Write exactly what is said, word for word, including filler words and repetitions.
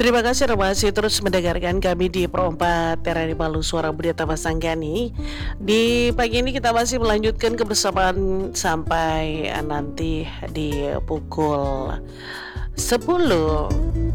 Terima kasih Anda masih terus mendengarkan kami di Pro empat Terani Palu Suara Budi Tama Sanggani. Di pagi ini kita masih melanjutkan kebersamaan sampai eh, nanti di pukul sepuluh.